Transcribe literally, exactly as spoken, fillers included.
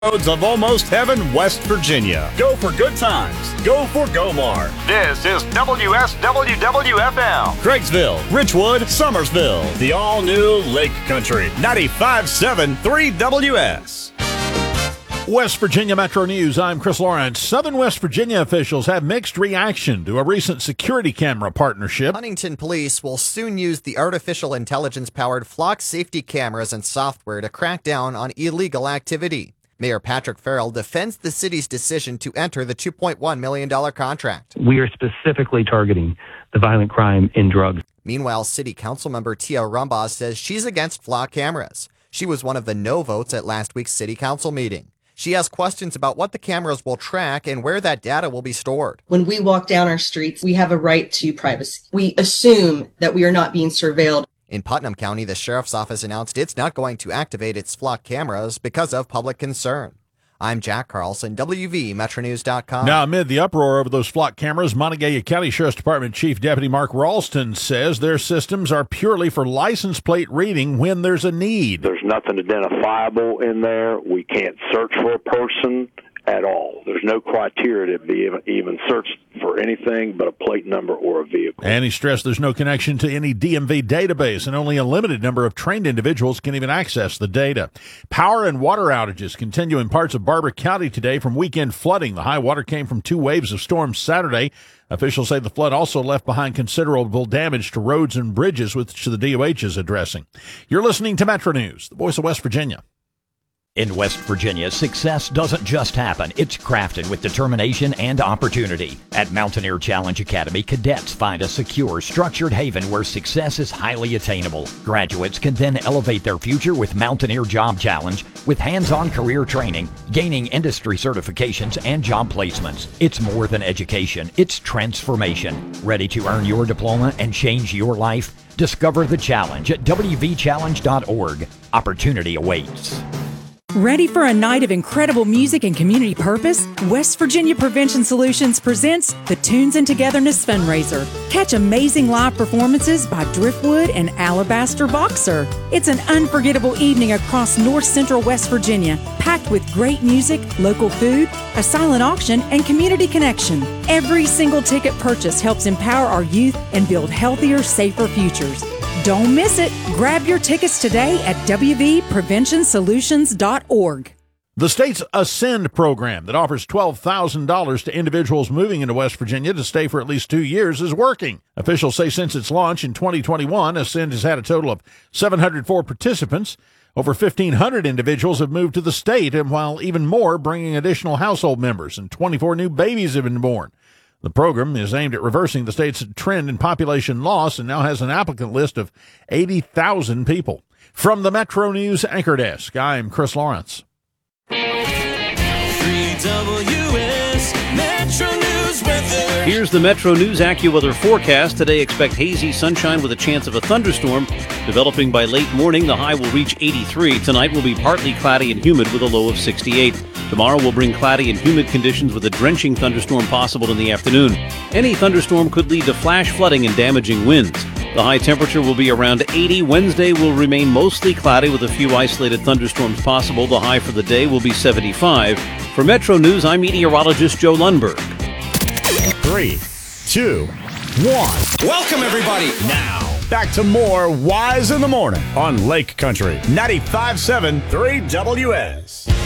Roads of Almost Heaven, West Virginia. Go for good times. Go for Gomar. This is W S W W F M. Craigsville, Richwood, Summersville. The all-new Lake Country. ninety-five point seven three W S. West Virginia Metro News, I'm Chris Lawrence. Southern West Virginia officials have mixed reaction to a recent security camera partnership. Huntington Police will soon use the artificial intelligence-powered Flock safety cameras and software to crack down on illegal activity. Mayor Patrick Farrell defends the city's decision to enter the two point one million dollars contract. We are specifically targeting the violent crime in drugs. Meanwhile, City Council member Tia Rumbaugh says she's against Flock cameras. She was one of the no votes at last week's City Council meeting. She has questions about what the cameras will track and where that data will be stored. When we walk down our streets, we have a right to privacy. We assume that we are not being surveilled. In Putnam County, the sheriff's office announced it's not going to activate its Flock cameras because of public concern. I'm Jack Carlson, W V Metro News dot com. Now, amid the uproar over those Flock cameras, Montague County Sheriff's Department Chief Deputy Mark Ralston says their systems are purely for license plate reading when there's a need. There's nothing identifiable in there. We can't search for a person at all. There's no criteria to be even, even searched for anything but a plate number or a vehicle. And he stressed there's no connection to any D M V database, and only a limited number of trained individuals can even access the data. Power and water outages continue in parts of Barber County today from weekend flooding. The high water came from two waves of storms Saturday. Officials say the flood also left behind considerable damage to roads and bridges, which the D O H is addressing. You're listening to Metro News, the voice of West Virginia. In West Virginia, success doesn't just happen. It's crafted with determination and opportunity. At Mountaineer Challenge Academy, cadets find a secure, structured haven where success is highly attainable. Graduates can then elevate their future with Mountaineer Job Challenge, with hands-on career training, gaining industry certifications, and job placements. It's more than education. It's transformation. Ready to earn your diploma and change your life? Discover the challenge at W V challenge dot org. Opportunity awaits. Ready for a night of incredible music and community purpose? West Virginia Prevention Solutions presents the Tunes and Togetherness Fundraiser. Catch amazing live performances by Driftwood and Alabaster Boxer. It's an unforgettable evening across north central West Virginia, packed with great music, local food, a silent auction, and community connection. Every single ticket purchase helps empower our youth and build healthier, safer futures. Don't miss it. Grab your tickets today at W V prevention solutions dot org. The state's Ascend program that offers twelve thousand dollars to individuals moving into West Virginia to stay for at least two years is working. Officials say since its launch in twenty twenty-one, Ascend has had a total of seven hundred four participants. Over fifteen hundred individuals have moved to the state, and while even more bringing additional household members, and twenty-four new babies have been born. The program is aimed at reversing the state's trend in population loss and now has an applicant list of eighty thousand people. From the Metro News Anchor Desk, I'm Chris Lawrence. three W S Metro News weather. Here's the Metro News AccuWeather forecast. Today, expect hazy sunshine with a chance of a thunderstorm. Developing by late morning, the high will reach eighty-three. Tonight will be partly cloudy and humid with a low of sixty-eight. Tomorrow will bring cloudy and humid conditions with a drenching thunderstorm possible in the afternoon. Any thunderstorm could lead to flash flooding and damaging winds. The high temperature will be around eighty. Wednesday will remain mostly cloudy with a few isolated thunderstorms possible. The high for the day will be seventy-five. For Metro News, I'm meteorologist Joe Lundberg. Three, two, one. Welcome, everybody. Now, back to more Wise in the Morning on Lake Country. ninety-five point seven three W S.